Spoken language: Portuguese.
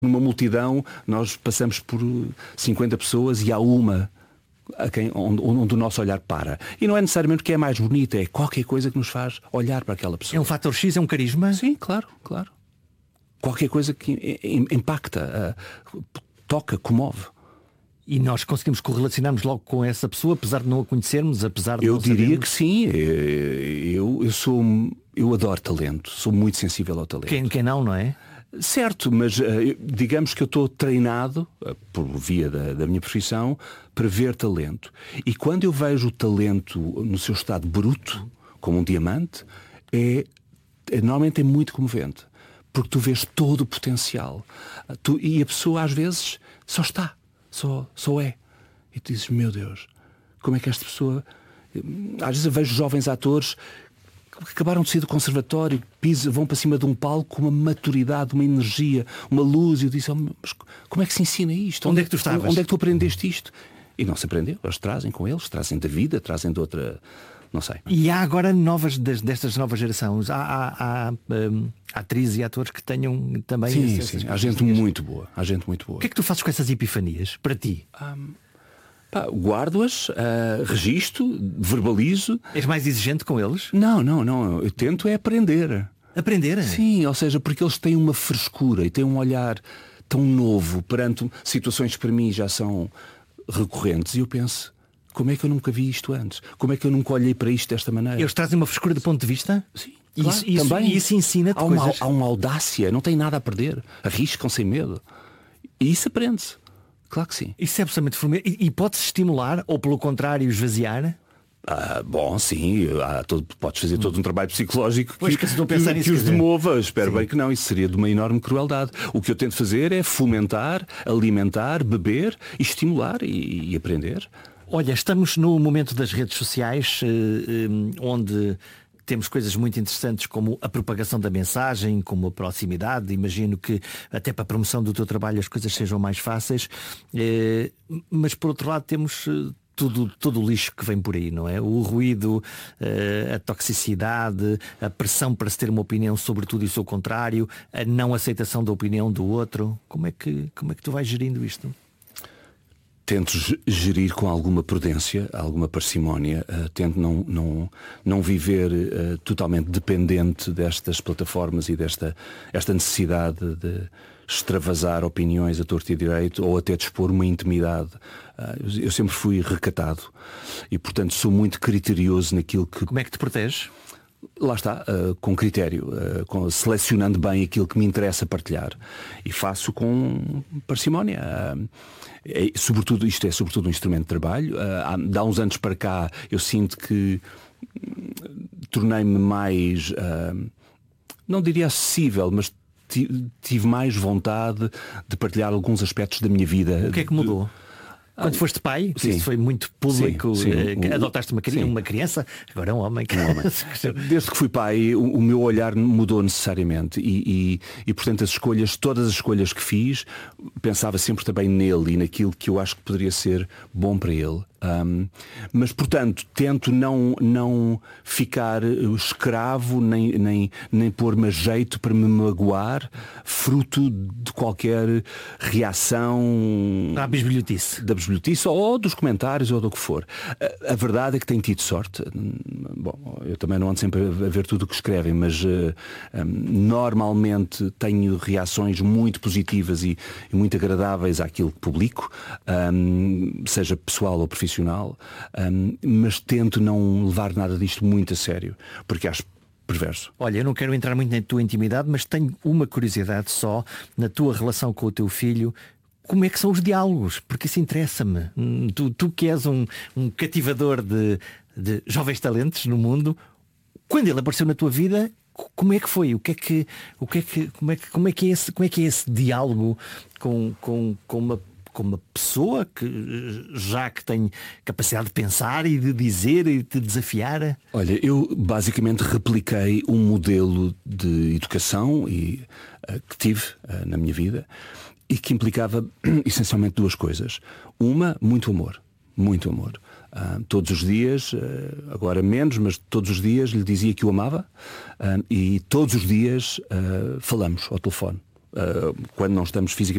Numa multidão, nós passamos por 50 pessoas e há uma onde o nosso olhar para. E não é necessariamente que é mais bonita, é qualquer coisa que nos faz olhar para aquela pessoa. É um fator X, é um carisma? Sim, claro. Qualquer coisa que impacta, toca, comove. E nós conseguimos correlacionarmos logo com essa pessoa, apesar de não a conhecermos, apesar de Eu não diria sabermos... que sim. Eu adoro talento, sou muito sensível ao talento. Quem não é? Certo, mas digamos que eu estou treinado, por via da minha profissão, para ver talento. E quando eu vejo o talento no seu estado bruto, como um diamante, normalmente é muito comovente. Porque tu vês todo o potencial. E a pessoa às vezes só está, só é. E tu dizes, meu Deus, como é que esta pessoa... Às vezes eu vejo jovens atores que acabaram de sair do conservatório, vão para cima de um palco com uma maturidade, uma energia, uma luz. E eu disse, mas como é que se ensina isto? Onde é que tu estavas? Onde é que tu aprendeste isto? E não se aprendeu. Eles trazem com eles, trazem da vida, trazem de outra... Não sei. E há agora destas novas gerações, há atrizes e atores que tenham também... Sim, há gente muito boa. O que é que tu fazes com essas epifanias, para ti? Guardo-as, registro, verbalizo. És mais exigente com eles? Não. Eu tento aprender. Aprender? Sim, ou seja, porque eles têm uma frescura e têm um olhar tão novo perante situações que para mim já são recorrentes. E eu penso, como é que eu nunca vi isto antes? Como é que eu nunca olhei para isto desta maneira? Eles trazem uma frescura de ponto de vista? Sim. Isso, também. E isso ensina-te coisas. Há uma audácia, não tem nada a perder. Arriscam sem medo. E isso aprende-se. Claro que sim. Isso é absolutamente formidável. E pode-se estimular ou, pelo contrário, esvaziar? Bom, sim, podes fazer todo um trabalho psicológico que os demova. Espero bem que não, isso seria de uma enorme crueldade. O que eu tento fazer é fomentar, alimentar, beber, estimular e aprender. Olha, estamos no momento das redes sociais, onde temos coisas muito interessantes como a propagação da mensagem, como a proximidade. Imagino que até para a promoção do teu trabalho as coisas sejam mais fáceis, mas por outro lado temos todo o lixo que vem por aí, não é? O ruído, a toxicidade, a pressão para se ter uma opinião sobre tudo e o seu contrário, a não aceitação da opinião do outro. Como é que tu vais gerindo isto? Tento gerir com alguma prudência, alguma parcimónia. Tento não viver totalmente dependente destas plataformas e desta necessidade de extravasar opiniões a torto e a direito ou até de expor uma intimidade. Eu sempre fui recatado e, portanto, sou muito criterioso naquilo que... Como é que te proteges? Lá está, com critério, selecionando bem aquilo que me interessa partilhar. E faço com parcimónia. Sobretudo, isto é sobretudo um instrumento de trabalho. Há uns anos para cá eu sinto que tornei-me mais, não diria acessível, mas tive mais vontade de partilhar alguns aspectos da minha vida. O que é que mudou? Quando foste pai, sim. Isso foi muito público, sim. Adotaste uma criança, agora é um homem. Desde que fui pai, o meu olhar mudou necessariamente e portanto todas as escolhas que fiz, pensava sempre também nele e naquilo que eu acho que poderia ser bom para ele. Mas portanto tento não ficar escravo nem pôr-me a jeito para me magoar fruto de qualquer reação da bisbilhotice ou dos comentários ou do que for. A verdade é que tenho tido sorte. Bom, eu também não ando sempre a ver tudo o que escrevem, mas normalmente tenho reações muito positivas e muito agradáveis àquilo que publico, seja pessoal ou profissional. Mas tento não levar nada disto muito a sério, porque acho perverso. Olha, eu não quero entrar muito na tua intimidade, mas tenho uma curiosidade só na tua relação com o teu filho. Como é que são os diálogos? Porque isso interessa-me. Tu que és um cativador de jovens talentos no mundo, quando ele apareceu na tua vida, como é que foi? Como é que é esse diálogo com uma pessoa que tem capacidade de pensar e de dizer e de desafiar? Olha, eu basicamente repliquei um modelo de educação que tive na minha vida e que implicava essencialmente duas coisas. Uma, muito amor. Muito amor. Todos os dias, agora menos, mas todos os dias lhe dizia que o amava, e todos os dias falamos ao telefone. quando não estamos fisicamente